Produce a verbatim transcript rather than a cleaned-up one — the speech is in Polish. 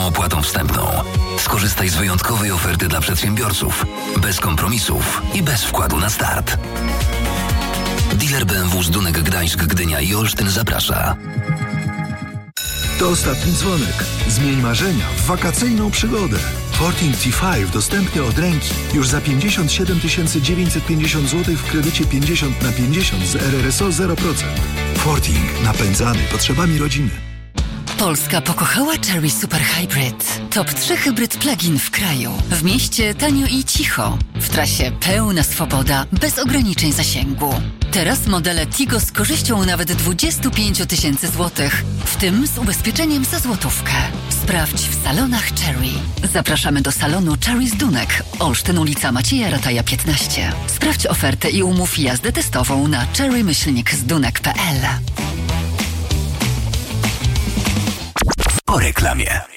zerową opłatą wstępną. Skorzystaj z wyjątkowej oferty dla przedsiębiorców, bez kompromisów i bez wkładu na start. Dealer B M W Zdunek, Gdańsk, Gdynia i Olsztyn zaprasza. To ostatni dzwonek. Zmień marzenia w wakacyjną przygodę. Forting T pięć dostępny od ręki już za pięćdziesiąt siedem tysięcy dziewięćset pięćdziesiąt złotych w kredycie pięćdziesiąt na pięćdziesiąt z R R S O zero procent. Forting. Napędzany potrzebami rodziny. Polska pokochała Chery Super Hybrid. Top trzy hybryd plug-in w kraju. W mieście tanio i cicho. W trasie pełna swoboda, bez ograniczeń zasięgu. Teraz modele Tigo z korzyścią nawet dwadzieścia pięć tysięcy złotych, w tym z ubezpieczeniem za złotówkę. Sprawdź w salonach Chery. Zapraszamy do salonu Chery Zdunek, Olsztyn, ulica Macieja Rataja piętnaście. Sprawdź ofertę i umów jazdę testową na cherry myślnik zdunek kropka p l. Po reklamie.